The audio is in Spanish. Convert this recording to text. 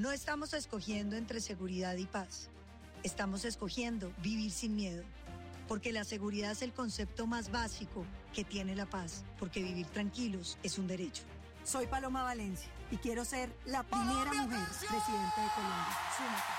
No estamos escogiendo entre seguridad y paz. Estamos escogiendo vivir sin miedo. Porque la seguridad es el concepto más básico que tiene la paz. Porque vivir tranquilos es un derecho. Soy Paloma Valencia y quiero ser la primera mujer presidenta de Colombia. Súmate.